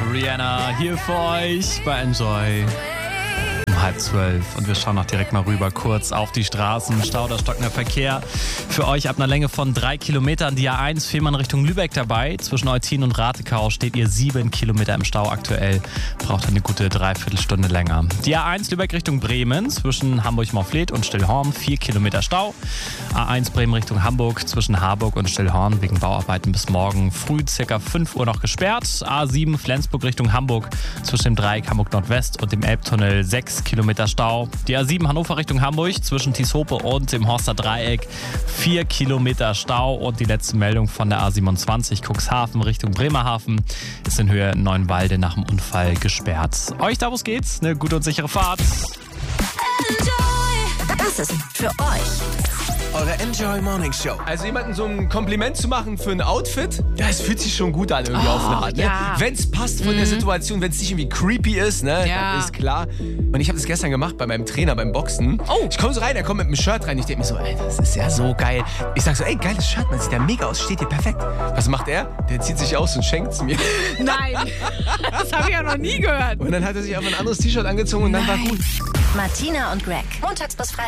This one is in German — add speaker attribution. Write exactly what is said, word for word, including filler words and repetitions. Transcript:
Speaker 1: Rihanna hier für euch bei Enjoy. Um halb zwölf und wir schauen noch direkt mal rüber kurz auf die Straßen. Stau oder stockender Verkehr. Für euch ab einer Länge von drei Kilometern die A eins Fehmarn Richtung Lübeck dabei. Zwischen Eutin und Ratekau steht ihr sieben Kilometer im Stau aktuell. Braucht eine gute Dreiviertelstunde länger. Die A eins Lübeck Richtung Bremen zwischen Hamburg-Morfleet und Stillhorn vier Kilometer Stau. A eins Bremen Richtung Hamburg zwischen Harburg und Stillhorn wegen Bauarbeiten bis morgen früh circa fünf Uhr noch gesperrt. A sieben Flensburg Richtung Hamburg zwischen dem Dreieck Hamburg Nordwest und dem Elbtunnel sechs Kilometer Stau. Die A sieben Hannover Richtung Hamburg zwischen Tieshope und dem Horster Dreieck vier Kilometer Stau. Und die letzte Meldung von der A siebenundzwanzig Cuxhaven Richtung Bremerhaven ist in Höhe Neuenwalde nach dem Unfall gesperrt. Euch da, wo es geht, eine gute und sichere Fahrt.
Speaker 2: Enjoy. Das ist für euch
Speaker 3: eure Enjoy Morning Show.
Speaker 4: Also jemandem so ein Kompliment zu machen für ein Outfit, das fühlt sich schon gut an irgendwie oh, auf eine Art. Ne?
Speaker 5: Ja.
Speaker 4: Wenn es passt von mm. der Situation, wenn es nicht irgendwie creepy ist, ne,
Speaker 5: ja.
Speaker 4: dann ist klar. Und ich habe das gestern gemacht bei meinem Trainer beim Boxen.
Speaker 5: Oh.
Speaker 4: Ich komme so rein, er kommt mit einem Shirt rein. Ich denke mir so, ey, das ist ja so geil. Ich sag so, ey, geiles Shirt, man sieht ja mega aus, steht dir perfekt. Was macht er? Der zieht sich aus und schenkt es mir.
Speaker 5: Nein, das habe ich ja noch nie gehört.
Speaker 4: Und dann hat er sich einfach ein anderes T-Shirt angezogen und
Speaker 5: Nein.
Speaker 4: dann war gut.
Speaker 2: Martina und Greg. Montags bis Freitag.